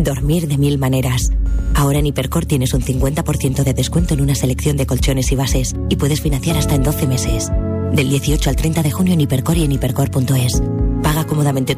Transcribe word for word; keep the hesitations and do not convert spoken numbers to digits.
Dormir de mil maneras. Ahora en Hipercor tienes un cincuenta por ciento de descuento en una selección de colchones y bases y puedes financiar hasta en doce meses. Del dieciocho al treinta de junio en Hipercor y en hipercor punto es. Paga cómodamente